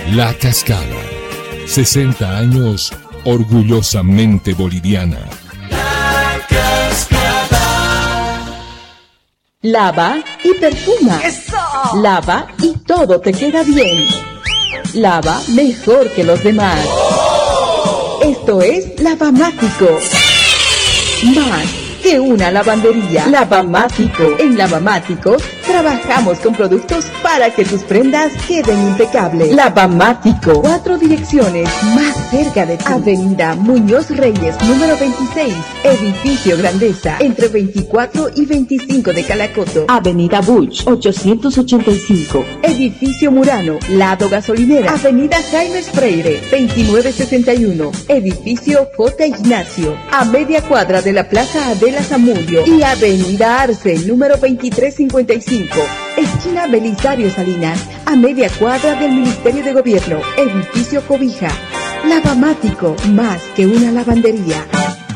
La Cascada. 60 años orgullosamente boliviana. La Cascada. Lava y perfuma. ¡Eso! Lava y todo te queda bien. Lava mejor que los demás. ¡Oh! Esto es Lavamático. Más que una lavandería. Lavamático. En Lavamático trabajamos con productos para que tus prendas queden impecables. Lavamático. 4 direcciones más cerca de ti. Avenida Muñoz Reyes, número 26. Edificio Grandeza, entre 24 y 25 de Calacoto. Avenida Buch, 885. Edificio Murano, lado gasolinera. Avenida Jaime Freire, 2961. Edificio J. Ignacio, a media cuadra de la Plaza Adela Zamudio. Y Avenida Arce, número 2355. Esquina Belisario Salinas, a media cuadra del Ministerio de Gobierno. Edificio Cobija. Lavamático, más que una lavandería.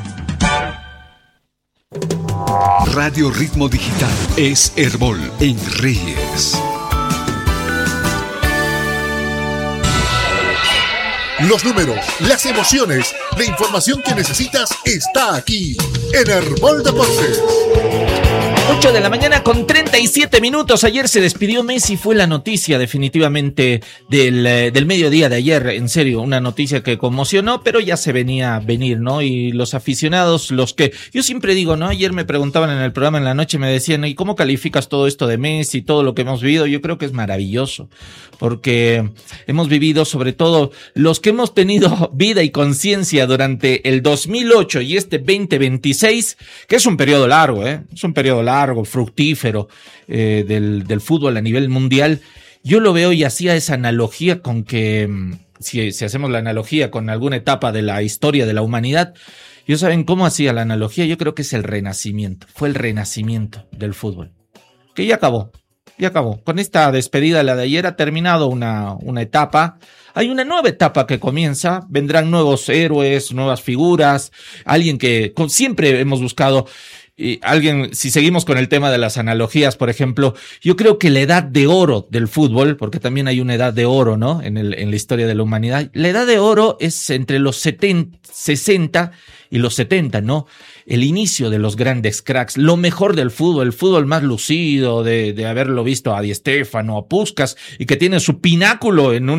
Radio Ritmo Digital es Herbol en Reyes. Los números, las emociones, la información que necesitas está aquí en Herbol Deportes. 8 de la mañana con 37 minutos. Ayer se despidió Messi, fue la noticia definitivamente del mediodía de ayer. En serio, una noticia que conmocionó, pero ya se venía a venir, ¿no? Y los aficionados, los que... Yo siempre digo, ¿no? Ayer me preguntaban en el programa en la noche, me decían, ¿y cómo calificas todo esto de Messi, todo lo que hemos vivido? Yo creo que es maravilloso, porque hemos vivido, sobre todo, los que hemos tenido vida y conciencia durante el 2008 y este 2026, que es un periodo largo, es un periodo largo, fructífero del fútbol a nivel mundial. Yo lo veo y hacía esa analogía con que, si hacemos la analogía con alguna etapa de la historia de la humanidad, ¿yo saben cómo hacía la analogía? Yo creo que es el renacimiento, fue el renacimiento del fútbol, que ya acabó. Con esta despedida, la de ayer, ha terminado una etapa. Hay una nueva etapa que comienza, vendrán nuevos héroes, nuevas figuras, alguien que siempre hemos buscado. Y alguien, si seguimos con el tema de las analogías, por ejemplo, yo creo que la edad de oro del fútbol, porque también hay una edad de oro, ¿no? En la historia de la humanidad. La edad de oro es entre los 60 y los 70, ¿no? El inicio de los grandes cracks, lo mejor del fútbol, el fútbol más lucido de haberlo visto a Di Stéfano, a Puskás, y que tiene su pináculo en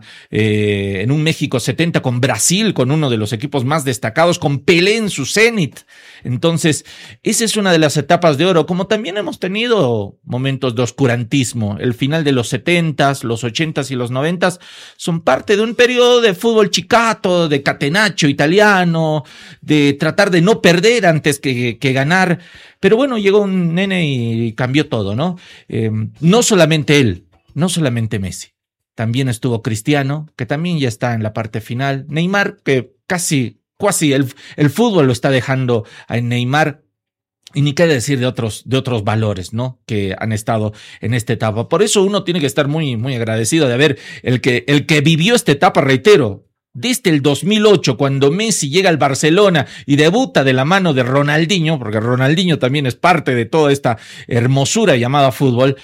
un México 70 con Brasil, con uno de los equipos más destacados, con Pelé en su cenit. Entonces, esa es una de las etapas de oro, como también hemos tenido momentos de oscurantismo. El final de los 70s, los 80s y los 90s son parte de un periodo de fútbol chicato, de catenaccio italiano, de tratar de no perder antes que ganar. Pero bueno, llegó un nene y cambió todo, ¿no? No solamente él, no solamente Messi. También estuvo Cristiano, que también ya está en la parte final. Neymar, que casi el fútbol lo está dejando a Neymar. Y ni qué decir de otros valores, ¿no? Que han estado en esta etapa. Por eso uno tiene que estar muy, muy agradecido de haber el que vivió esta etapa, reitero. Desde el 2008, cuando Messi llega al Barcelona y debuta de la mano de Ronaldinho, porque Ronaldinho también es parte de toda esta hermosura llamada fútbol,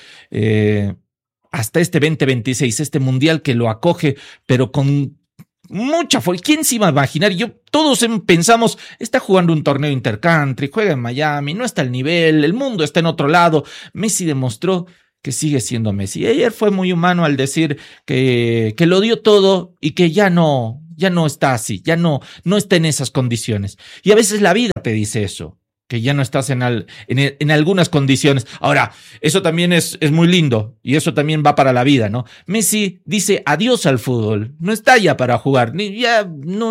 hasta este 2026, este mundial que lo acoge, pero con mucha fuerza. ¿Quién se iba a imaginar? Todos pensamos, está jugando un torneo intercountry, juega en Miami, no está al nivel, el mundo está en otro lado. Messi demostró que sigue siendo Messi. Y ayer fue muy humano al decir que lo dio todo y que ya no está así, ya no está en esas condiciones. Y a veces la vida te dice eso, que ya no estás en algunas condiciones. Ahora, eso también es muy lindo y eso también va para la vida, ¿no? Messi dice adiós al fútbol, no está ya para jugar, ya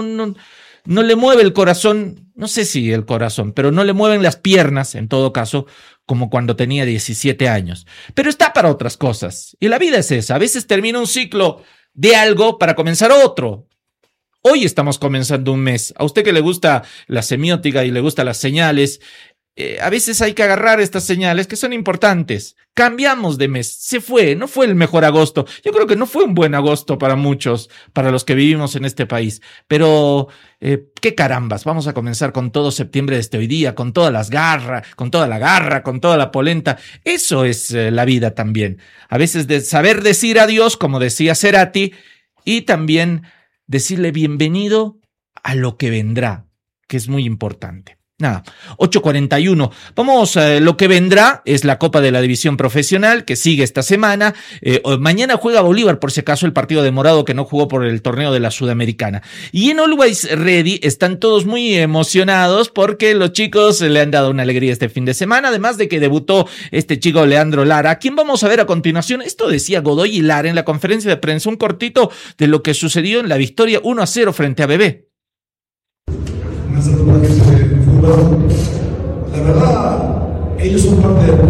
no le mueve el corazón, no sé si el corazón, pero no le mueven las piernas, en todo caso, como cuando tenía 17 años. Pero está para otras cosas. Y la vida es esa. A veces termina un ciclo de algo para comenzar otro. Hoy estamos comenzando un mes. A usted que le gusta la semiótica y le gustan las señales, a veces hay que agarrar estas señales que son importantes. Cambiamos de mes, se fue, no fue el mejor agosto. Yo creo que no fue un buen agosto para muchos, para los que vivimos en este país. Pero, qué carambas, vamos a comenzar con todo septiembre desde hoy día, con todas las garras, con toda la garra, con toda la polenta. Eso es la vida también. A veces de saber decir adiós, como decía Cerati, y también decirle bienvenido a lo que vendrá, que es muy importante. Nada, 8:41. Vamos, lo que vendrá es la Copa de la División Profesional, que sigue esta semana. Mañana juega Bolívar, por si acaso, el partido de Morado, que no jugó por el torneo de la Sudamericana. Y en Always Ready están todos muy emocionados porque los chicos le han dado una alegría este fin de semana, además de que debutó este chico Leandro Lara. ¿A quién vamos a ver a continuación? Esto decía Godoy y Lara en la conferencia de prensa, un cortito de lo que sucedió en la victoria 1-0 frente a Bebé. La verdad, ellos son parte del